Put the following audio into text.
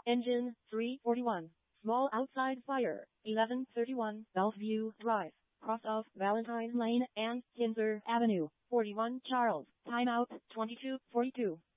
Engine 341. Small outside fire. 1131 Bellevue Drive. Cross of Valentine Lane and Kinzer Avenue. 41 Charles. Timeout 22:42.